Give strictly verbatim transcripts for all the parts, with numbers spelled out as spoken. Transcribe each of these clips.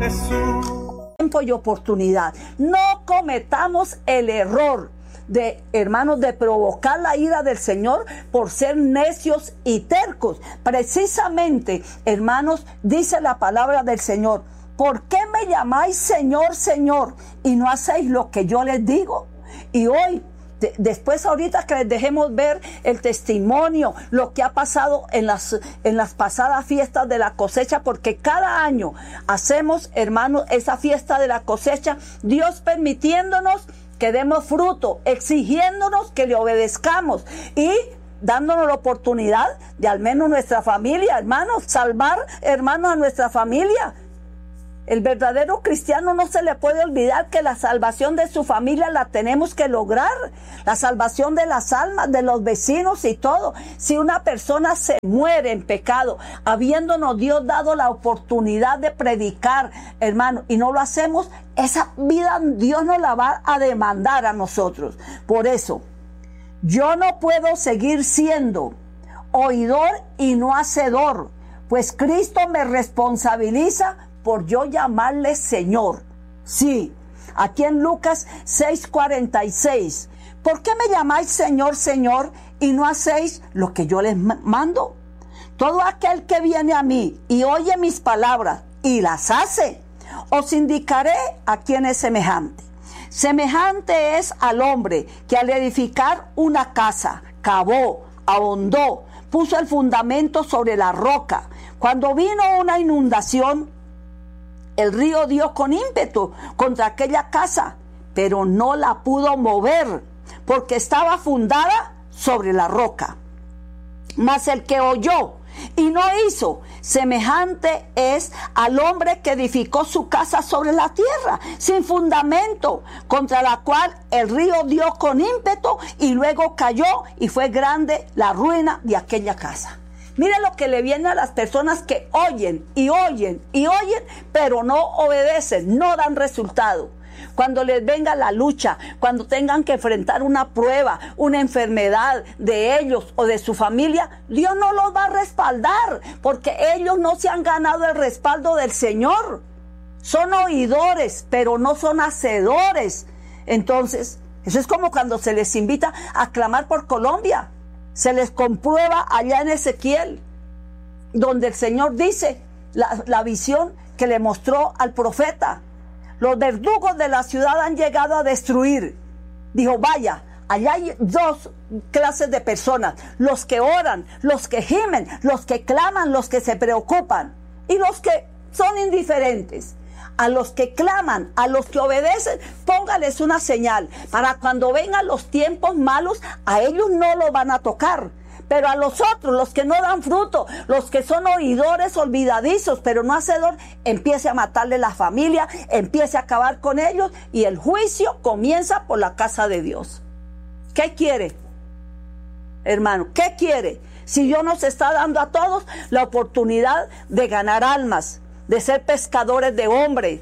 Jesús. Tiempo y oportunidad. No cometamos el error de, hermanos, de provocar la ira del Señor por ser necios y tercos. Precisamente, hermanos, dice la palabra del Señor: ¿por qué me llamáis Señor, Señor, y no hacéis lo que yo les digo? Y hoy, de, después ahorita que les dejemos ver el testimonio, lo que ha pasado en las, en las pasadas fiestas de la cosecha, porque cada año hacemos, hermanos, esa fiesta de la cosecha, Dios permitiéndonos que demos fruto, exigiéndonos que le obedezcamos y dándonos la oportunidad de al menos nuestra familia, hermanos, salvar, hermanos, a nuestra familia. El verdadero cristiano no se le puede olvidar que la salvación de su familia la tenemos que lograr. La salvación de las almas, de los vecinos y todo. Si una persona se muere en pecado, habiéndonos Dios dado la oportunidad de predicar, hermano, y no lo hacemos, esa vida Dios nos la va a demandar a nosotros. Por eso, yo no puedo seguir siendo oidor y no hacedor, pues Cristo me responsabiliza por yo llamarle Señor. Sí, aquí en Lucas seis cuarenta y seis. ¿Por qué me llamáis Señor, Señor, y no hacéis lo que yo les mando? Todo aquel que viene a mí y oye mis palabras y las hace, os indicaré a quién es semejante. Semejante es al hombre que al edificar una casa, cavó, ahondó, puso el fundamento sobre la roca. Cuando vino una inundación, el río dio con ímpetu contra aquella casa, pero no la pudo mover, porque estaba fundada sobre la roca. Mas el que oyó y no hizo, semejante es al hombre que edificó su casa sobre la tierra, sin fundamento, contra la cual el río dio con ímpetu y luego cayó, y fue grande la ruina de aquella casa. Mire lo que le viene a las personas que oyen y oyen y oyen, pero no obedecen, no dan resultado. Cuando les venga la lucha, cuando tengan que enfrentar una prueba, una enfermedad de ellos o de su familia, Dios no los va a respaldar, porque ellos no se han ganado el respaldo del Señor. Son oidores, pero no son hacedores. Entonces, eso es como cuando se les invita a clamar por Colombia. Se les comprueba allá en Ezequiel, donde el Señor dice la, la visión que le mostró al profeta. Los verdugos de la ciudad han llegado a destruir. Dijo, vaya, allá hay dos clases de personas: los que oran, los que gimen, los que claman, los que se preocupan, y los que son indiferentes. A los que claman, a los que obedecen, póngales una señal, para cuando vengan los tiempos malos, a ellos no los van a tocar. Pero a los otros, los que no dan fruto, los que son oidores olvidadizos, pero no hacedor, empiece a matarle la familia, empiece a acabar con ellos, y el juicio comienza por la casa de Dios. ¿Qué quiere, hermano? ¿Qué quiere? Si Dios nos está dando a todos la oportunidad de ganar almas, de ser pescadores de hombres,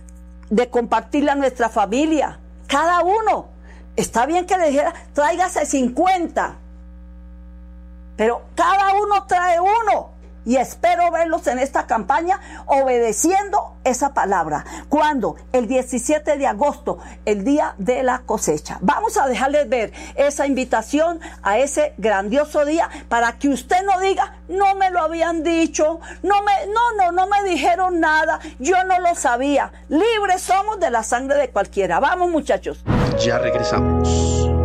de compartirle a nuestra familia, cada uno. Está bien que le dijera, tráigase cincuenta, pero cada uno trae uno. Y espero verlos en esta campaña obedeciendo esa palabra. ¿Cuándo? El diecisiete de agosto, el día de la cosecha. Vamos a dejarles ver esa invitación a ese grandioso día, para que usted no diga, no me lo habían dicho, no me, no, no, no me dijeron nada, yo no lo sabía. Libres somos de la sangre de cualquiera. Vamos, muchachos. Ya regresamos.